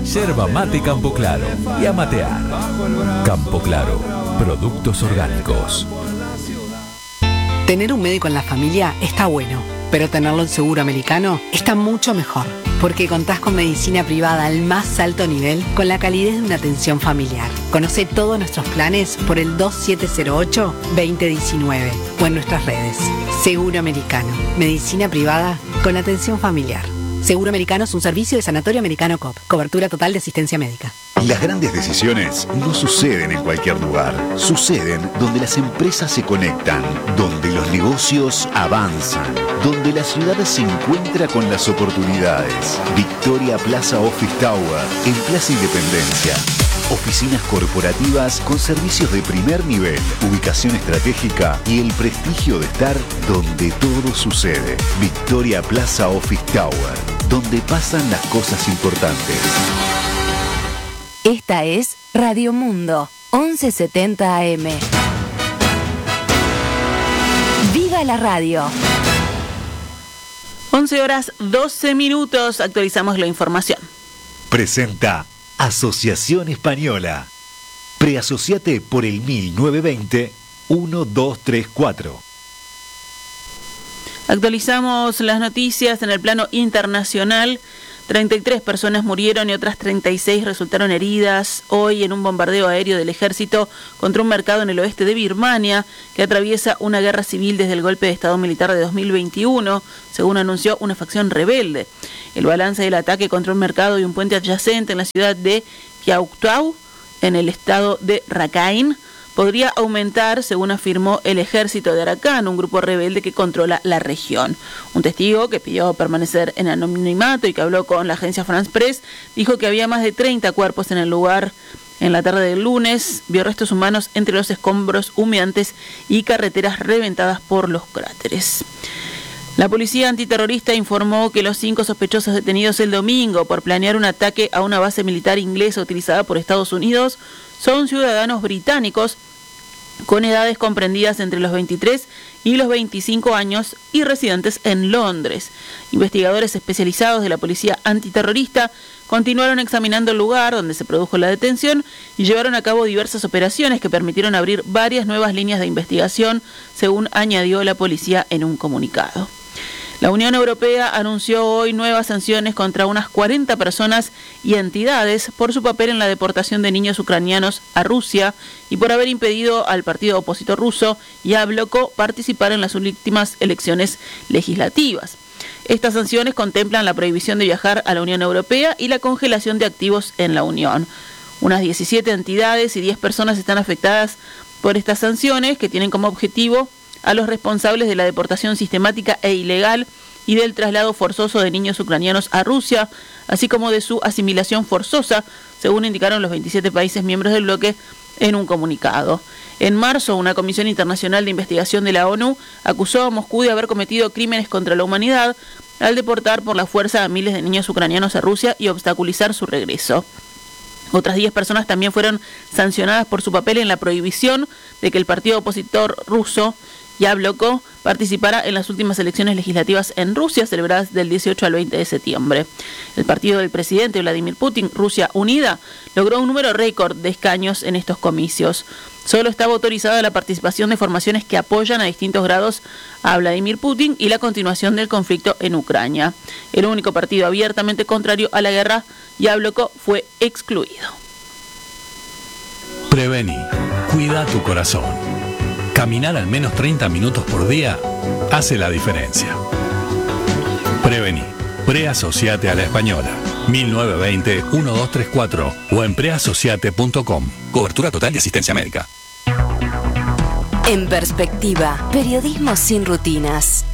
Yerba mate Campo Claro y a matear. Campo Claro, productos orgánicos. Tener un médico en la familia está bueno, pero tenerlo en Seguro Americano está mucho mejor, porque contás con medicina privada al más alto nivel con la calidez de una atención familiar. Conoce todos nuestros planes por el 2708-2019 o en nuestras redes. Seguro Americano, medicina privada con atención familiar. Seguro Americano es un servicio de Sanatorio Americano COP. Cobertura total de asistencia médica. Las grandes decisiones no suceden en cualquier lugar. Suceden donde las empresas se conectan, donde los negocios avanzan, donde la ciudad se encuentra con las oportunidades. Victoria Plaza Office Tower, en Plaza Independencia. Oficinas corporativas con servicios de primer nivel, ubicación estratégica y el prestigio de estar donde todo sucede. Victoria Plaza Office Tower, donde pasan las cosas importantes. Esta es Radio Mundo, 1170 AM. ¡Viva la radio! 11:12, actualizamos la información. Presenta Asociación Española. Preasociate por el 1920-1234. Actualizamos las noticias en el plano internacional. 33 personas murieron y otras 36 resultaron heridas hoy en un bombardeo aéreo del ejército contra un mercado en el oeste de Birmania que atraviesa una guerra civil desde el golpe de estado militar de 2021, según anunció una facción rebelde. El balance del ataque contra un mercado y un puente adyacente en la ciudad de Kyaukthau, en el estado de Rakhine, podría aumentar, según afirmó el ejército de Arakan, un grupo rebelde que controla la región. Un testigo que pidió permanecer en anonimato y que habló con la agencia France Press dijo que había más de 30 cuerpos en el lugar. En la tarde del lunes vio restos humanos entre los escombros humeantes y carreteras reventadas por los cráteres. La policía antiterrorista informó que los 5 sospechosos detenidos el domingo por planear un ataque a una base militar inglesa utilizada por Estados Unidos son ciudadanos británicos con edades comprendidas entre los 23 y los 25 años y residentes en Londres. Investigadores especializados de la policía antiterrorista continuaron examinando el lugar donde se produjo la detención y llevaron a cabo diversas operaciones que permitieron abrir varias nuevas líneas de investigación, según añadió la policía en un comunicado. La Unión Europea anunció hoy nuevas sanciones contra unas 40 personas y entidades por su papel en la deportación de niños ucranianos a Rusia y por haber impedido al partido opositor ruso Yabloko participar en las últimas elecciones legislativas. Estas sanciones contemplan la prohibición de viajar a la Unión Europea y la congelación de activos en la Unión. Unas 17 entidades y 10 personas están afectadas por estas sanciones, que tienen como objetivo a los responsables de la deportación sistemática e ilegal y del traslado forzoso de niños ucranianos a Rusia, así como de su asimilación forzosa, según indicaron los 27 países miembros del bloque en un comunicado. En marzo, una comisión internacional de investigación de la ONU acusó a Moscú de haber cometido crímenes contra la humanidad al deportar por la fuerza a miles de niños ucranianos a Rusia y obstaculizar su regreso. Otras 10 personas también fueron sancionadas por su papel en la prohibición de que el partido opositor ruso Yabloko participara en las últimas elecciones legislativas en Rusia, celebradas del 18 al 20 de septiembre. El partido del presidente Vladimir Putin, Rusia Unida, logró un número récord de escaños en estos comicios. Solo estaba autorizada la participación de formaciones que apoyan a distintos grados a Vladimir Putin y la continuación del conflicto en Ucrania. El único partido abiertamente contrario a la guerra, Yabloko, fue excluido. Prevení. Cuida tu corazón. Caminar al menos 30 minutos por día hace la diferencia. Prevení. Preasociate a la Española. 1920-1234 o en preasociate.com. Cobertura total de asistencia médica. En perspectiva, periodismo sin rutinas.